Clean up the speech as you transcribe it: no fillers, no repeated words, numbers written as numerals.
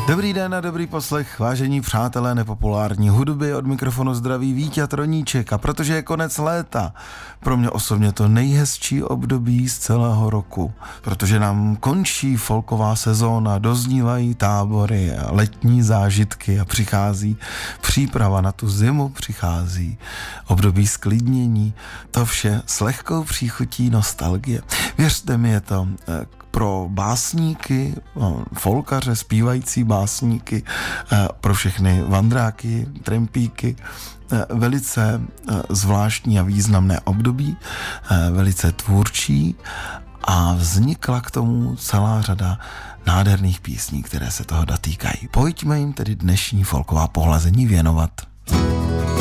Dobrý den a dobrý poslech, vážení přátelé nepopulární hudby, od mikrofonu zdraví Víťa Troníček. A protože je konec léta, pro mě osobně to nejhezčí období z celého roku, protože nám končí folková sezóna, doznívají tábory a letní zážitky a přichází příprava na tu zimu, přichází období sklidnění, to vše s lehkou příchutí nostalgie. Věřte mi, je to pro básníky, folkaře, zpívající básníky, pro všechny vandráky, trampíky, velice zvláštní a významné období, velice tvůrčí, a vznikla k tomu celá řada nádherných písní, které se toho dotýkají. Pojďme jim tedy dnešní folková pohlazení věnovat.